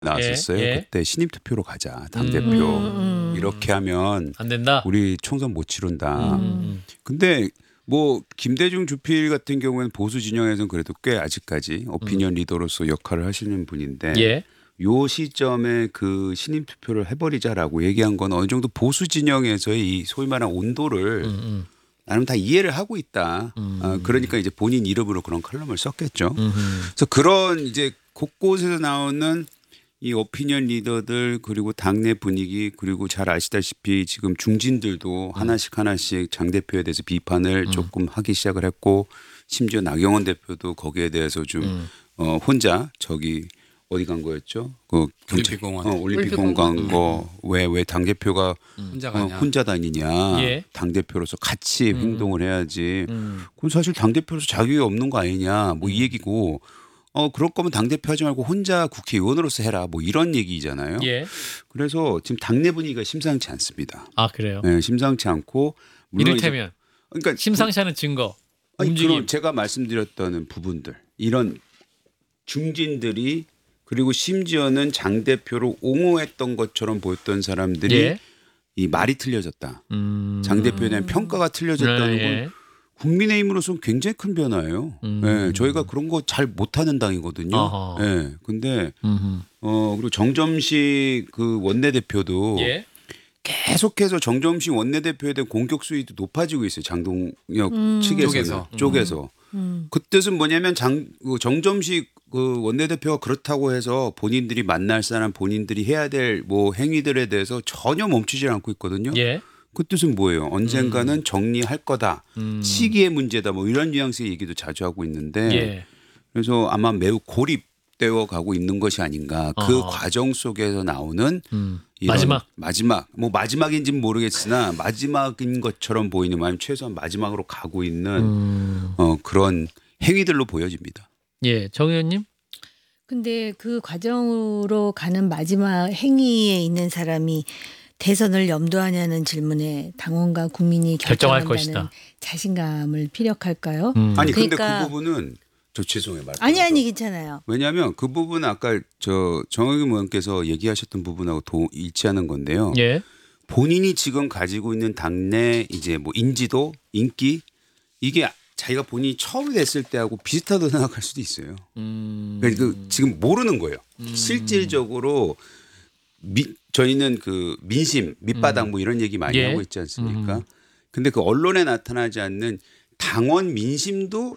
나왔었어요. 예. 그때 신임 투표로 가자. 당대표. 이렇게 하면 안 된다. 우리 총선 못 치른다. 음. 근데 뭐 김대중 주필 같은 경우에는 보수 진영에서는 그래도 꽤 아직까지 오피니언 리더로서 역할을 하시는 분인데 예. 요 시점에 그 신임 투표를 해버리자라고 얘기한 건 어느 정도 보수 진영에서의 이 소위 말하는 온도를 나름 다 이해를 하고 있다. 그러니까 이제 본인 이름으로 그런 칼럼을 썼겠죠. 그래서 그런 이제 곳곳에서 나오는 이 오피니언 리더들 그리고 당내 분위기 그리고 잘 아시다시피 지금 중진들도 하나씩 장 대표에 대해서 비판을 조금 하기 시작을 했고 심지어 나경원 대표도 거기에 대해서 좀 혼자 저기 어디 간 거였죠? 그 올림픽공원. 올림픽공원 간 거 왜 당 대표가 혼자 다니냐? 예. 당 대표로서 같이 행동을 해야지. 그건 사실 당 대표로서 자격이 없는 거 아니냐? 뭐 이 얘기고. 그럴 거면 당 대표 하지 말고 혼자 국회의원으로서 해라. 뭐 이런 얘기잖아요. 예. 그래서 지금 당내 분위기가 심상치 않습니다. 아 그래요. 네, 심상치 않고 물론 이를테면 그러니까 심상치 않은 증거. 아니, 움직임. 그런 제가 말씀드렸던 부분들 이런 중진들이 그리고 심지어는 장 대표로 옹호했던 것처럼 보였던 사람들이 예. 이 말이 틀려졌다. 장 대표에 대한 평가가 틀려졌다는 예. 건 국민의힘으로서는 굉장히 큰 변화예요. 네, 저희가 그런 거 잘 못하는 당이거든요. 어허. 네, 근데 그리고 정점식 그 원내대표도 예. 계속해서 정점식 원내대표에 대한 공격 수위도 높아지고 있어요. 장동혁 측에서는 쪽에서. 그 뜻은 뭐냐면 정점식 그 원내대표가 그렇다고 해서 본인들이 만날 사람 본인들이 해야 될 뭐 행위들에 대해서 전혀 멈추지 않고 있거든요. 예. 그 뜻은 뭐예요? 언젠가는 정리할 거다. 시기의 문제다. 뭐 이런 뉘앙스의 얘기도 자주 하고 있는데 예. 그래서 아마 매우 고립되어 가고 있는 것이 아닌가. 그 과정 속에서 나오는 이런 마지막 뭐 마지막인지는 모르겠으나 마지막인 것처럼 보이는 아니면 최소한 마지막으로 가고 있는 그런 행위들로 보여집니다. 예. 정 의원님. 근데 그 과정으로 가는 마지막 행위에 있는 사람이 대선을 염두하냐는 질문에 당원과 국민이 결정할 결정한다는 것이다. 자신감을 피력할까요? 아니 근데 그러니까 그 부분은 저 죄송해요. 아니 괜찮아요. 왜냐하면 그 부분 아까 저 정의겸 의원께서 얘기하셨던 부분하고 일치하는 건데요. 예. 본인이 지금 가지고 있는 당내 이제 뭐 인지도, 인기 이게 자기가 본인이 처음 됐을 때하고 비슷하다고 생각할 수도 있어요. 그러니까 지금 모르는 거예요. 실질적으로 저희는 그 민심, 밑바닥 뭐 이런 얘기 많이 예. 하고 있지 않습니까? 근데 그 언론에 나타나지 않는 당원 민심도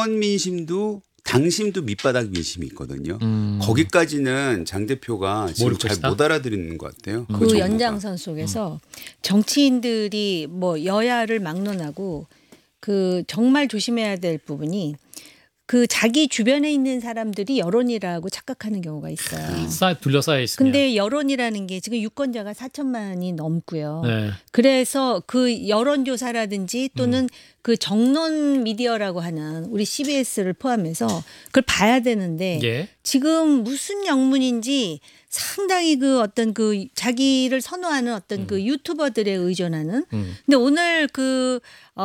당심도 밑바닥 민심이 있거든요. 거기까지는 장 대표가 지금 잘 못 알아들는 것 같아요. 그 정보가. 연장선 속에서 정치인들이 뭐 여야를 막론하고 그 정말 조심해야 될 부분이 그 자기 주변에 있는 사람들이 여론이라고 착각하는 경우가 있어요. 둘러싸여 있습니다. 근데 여론이라는 게 지금 유권자가 4천만이 넘고요. 네. 그래서 그 여론조사라든지 또는 그 정론 미디어라고 하는 우리 CBS를 포함해서 그걸 봐야 되는데 예. 지금 무슨 영문인지 상당히 그 어떤 그 자기를 선호하는 어떤 그 유튜버들에 의존하는. 근데 오늘 그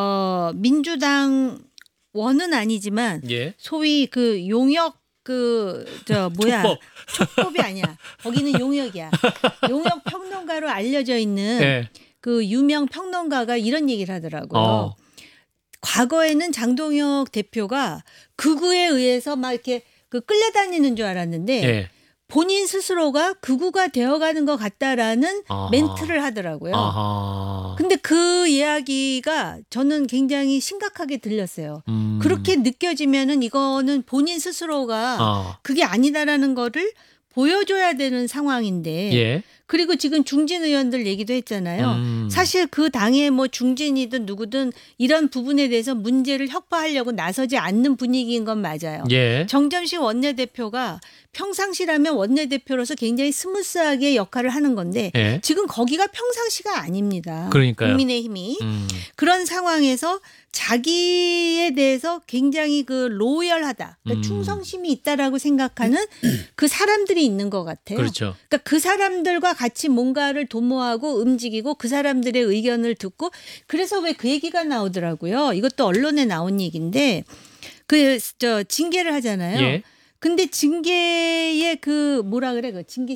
민주당 원은 아니지만 예. 소위 그 용역 촉법이 아니야. 거기는 용역이야. 용역 평론가로 알려져 있는 예. 그 유명 평론가가 이런 얘기를 하더라고요. 과거에는 장동혁 대표가 극우에 의해서 막 이렇게 그 끌려다니는 줄 알았는데 예. 본인 스스로가 극우가 되어가는 것 같다라는 멘트를 하더라고요. 근데 그 이야기가 저는 굉장히 심각하게 들렸어요. 그렇게 느껴지면은 이거는 본인 스스로가 그게 아니다라는 거를 보여줘야 되는 상황인데 예. 그리고 지금 중진 의원들 얘기도 했잖아요. 사실 그 당의 뭐 중진이든 누구든 이런 부분에 대해서 문제를 혁파하려고 나서지 않는 분위기인 건 맞아요. 예. 정점식 원내대표가 평상시라면 원내대표로서 굉장히 스무스하게 역할을 하는 건데 예. 지금 거기가 평상시가 아닙니다. 그러니까요. 국민의힘이. 그런 상황에서 자기에 대해서 굉장히 그 로열하다. 그러니까 충성심이 있다라고 생각하는 그 사람들이 있는 것 같아요. 그렇죠. 그러니까 그 사람들과 같이 뭔가를 도모하고 움직이고 그 사람들의 의견을 듣고 그래서 왜 그 얘기가 나오더라고요. 이것도 언론에 나온 얘기인데 그 징계를 하잖아요. 예. 근데 징계의 그 뭐라 그래 그 징계